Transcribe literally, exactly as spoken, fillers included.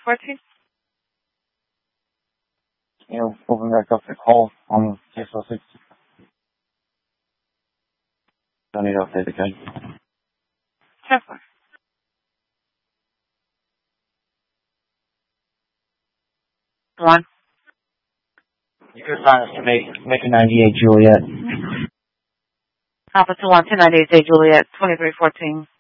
fourteen. Yeah, open back up the call on six oh six. Don't need to update the code. Sure. One. You could sign us to make, make a ninety-eight Juliet. Alpha two one two ninety-eight J Juliet twenty-three fourteen.